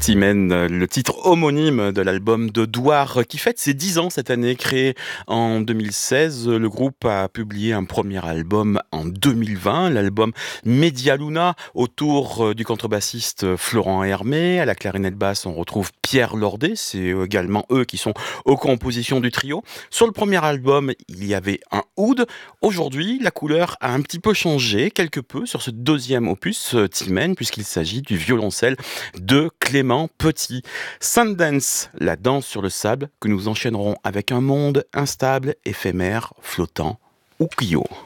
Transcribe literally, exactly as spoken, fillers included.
Timène, le titre homonyme de l'album de Douar qui fête ses dix ans cette année. Créé en deux mille seize, le groupe a publié un premier album en deux mille vingt, l'album Media Luna, autour du contrebassiste Florent Hermé. À la clarinette basse, on retrouve Pierre Lordet, c'est également eux qui sont aux compositions du trio. Sur le premier album, il y avait un oud. Aujourd'hui, la couleur a un petit peu changé, quelque peu, sur ce deuxième opus, Timène, puisqu'il s'agit du violoncelle de Clément Petit. Sundance, la danse sur le sable, que nous enchaînerons avec un monde instable, éphémère, flottant ou Clio.